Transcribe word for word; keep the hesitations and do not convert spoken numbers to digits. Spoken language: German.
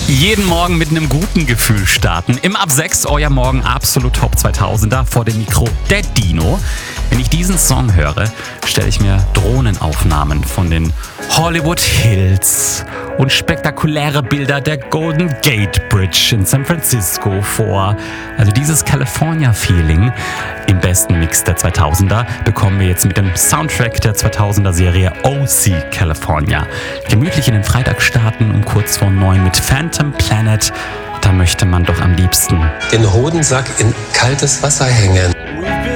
Jeden Morgen mit einem guten Gefühl starten. Im Ab sechs, euer Morgen absolut Top zweitausender. Vor dem Mikro der Dino. Wenn ich diesen Song höre, stelle ich mir Drohnenaufnahmen von den Hollywood Hills und spektakuläre Bilder der Golden Gate Bridge in San Francisco vor. Also dieses California-Feeling im besten Mix der zweitausender bekommen wir jetzt mit dem Soundtrack der zweitausender-Serie O C California. Gemütlich in den Freitag starten um kurz vor neun mit Phantom Planet. Da möchte man doch am liebsten den Hodensack in kaltes Wasser hängen.